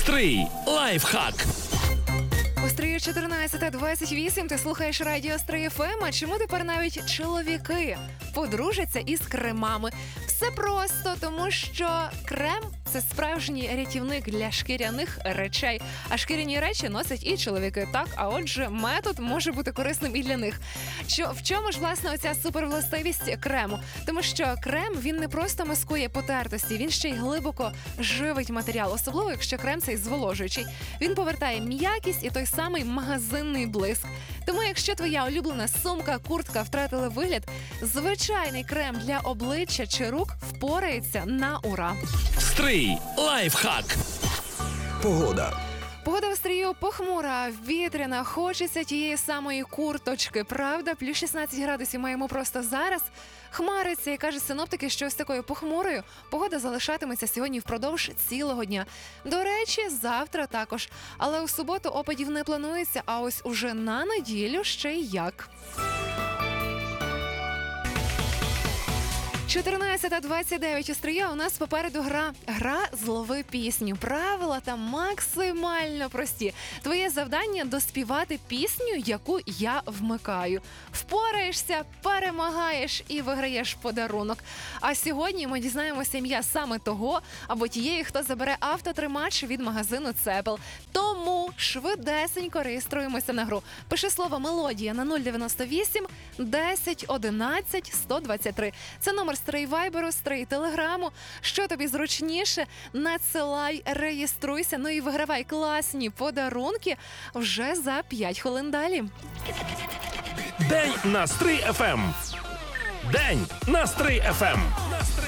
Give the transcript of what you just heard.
Стрий лайфхак. У Стрию 14:28 ти слухаєш радіо Стрий ФМ, а чому тепер навіть чоловіки подружаться із кремами? Все просто, тому що крем – це справжній рятівник для шкіряних речей. А шкіряні речі носять і чоловіки, так? А отже, метод може бути корисним і для них. В чому ж, власне, оця супервластивість крему? Тому що крем, він не просто маскує потертості, він ще й глибоко живить матеріал. Особливо, якщо крем цей зволожуючий. Він повертає м'якість і той самий магазинний блиск. Тому, якщо твоя улюблена сумка, куртка втратили вигляд, звичайний крем для обличчя чи рук впорається на ура. Стрий лайфхак. Погода. Погода в Стрию похмура, вітряна, хочеться тієї самої курточки, правда? Плюс 16 градусів маємо просто зараз. Хмариться і кажуть синоптики, що ось такою похмурою погода залишатиметься сьогодні впродовж цілого дня. До речі, завтра також. Але у суботу опадів не планується, а ось уже на неділю ще й як. 14:29 у Стрия, у нас попереду гра «Злови пісню». Правила там максимально прості. Твоє завдання – доспівати пісню, яку я вмикаю. Впораєшся, перемагаєш і виграєш подарунок. А сьогодні ми дізнаємося ім'я саме того або тієї, хто забере автотримач від магазину «Цепел». Тому швидесенько реєструємося на гру. Пиши слово «Мелодія» на 098 10 11 123. Це номер Стрий Вайберу, Стрий Телеграму. Що тобі зручніше, надсилай, реєструйся, ну і вигравай класні подарунки вже за 5 хвилин далі. День на Стрий ФМ. День на Стрий ФМ.